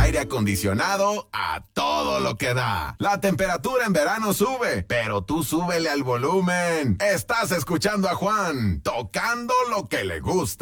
aire acondicionado a todo lo que da. La temperatura en verano sube, pero tú súbele al volumen. Estás escuchando a Juan, tocando lo que le gusta.